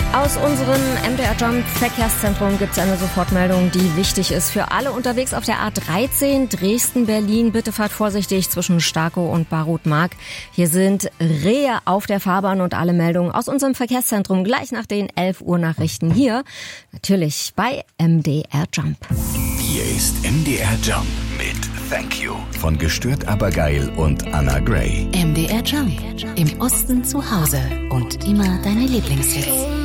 Aus unserem MDR Jump Verkehrszentrum gibt es eine Sofortmeldung, die wichtig ist für alle unterwegs auf der A13 Dresden-Berlin. Bitte fahrt vorsichtig zwischen Starkow und Barut-Mark. Hier sind Rehe auf der Fahrbahn und alle Meldungen aus unserem Verkehrszentrum gleich nach den 11 Uhr Nachrichten hier. Natürlich bei MDR Jump. Hier ist MDR Jump mit Thank You von Gestört aber geil und Anna Gray. MDR Jump. Im Osten zu Hause und immer deine Lieblingshits.